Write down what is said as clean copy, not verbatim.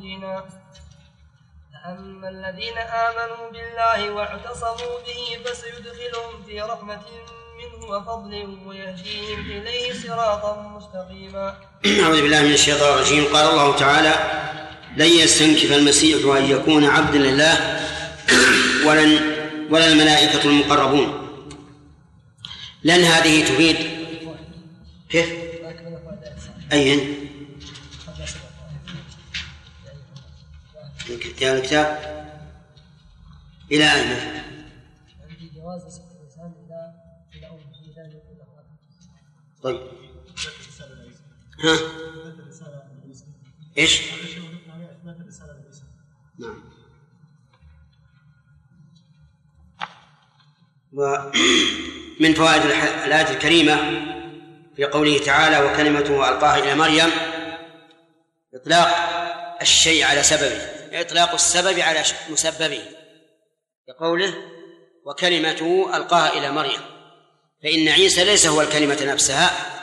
مبينا. فأما الذين آمنوا بالله واعتصموا به فسيدخلهم في رحمة منه وفضل ويهديهم إليه صراطا مستقيما. أعوذ بالله من الشيطان الرجيم. قال الله تعالى: لن يستنكف المسيح أن يكون عبدا لله ولا الملائكة المقربون. لأن هذه تفيد كيف؟ أين؟ يا الكتاب إلى أين؟ طيب ها؟ إيش؟ نعم. ومن فوائد الآية الكريمة في قوله تعالى: وكلمته ألقاها إلى مريم، إطلاق الشيء على سببه، إطلاق السبب على مسببه، بقوله: وكلمته ألقاها إلى مريم، فإن عيسى ليس هو الكلمة نفسها،